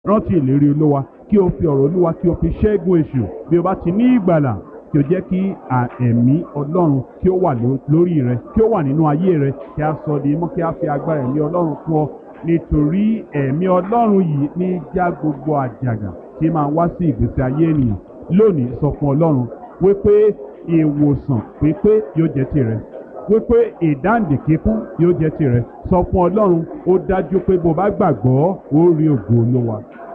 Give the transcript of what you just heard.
rántí ìlérí olúwa kí o fi ọ̀rọ̀ olúwa kí o fi ṣẹ́gun èṣù. Bí o bá ti ní ìgbàlà, kí o jẹ́ kí ẹ̀mí ọlọ́run kí ó wà lórí rẹ, kí ó wà nínú ayé rẹ, kí a sọ di mọ́, kí a fi agbára ẹ̀mí ọlọ́run fún ọ. Nítorí ẹ̀mí ọlọ́run yìí ní já gbogbo àjàgà tí máa wá sí ìgbésí ayé ènìyàn. Lónìí sọ fún ọlọ́run wípé ìwòsàn pípé yóò jẹ́ tirẹ̀, wípé ìdáǹdè kíkún yóò jẹ́ tirẹ̀. Sọ fún ọlọ́run, ó dájú pé bó bá gbàgbọ́ ó rí ògo Olúwa.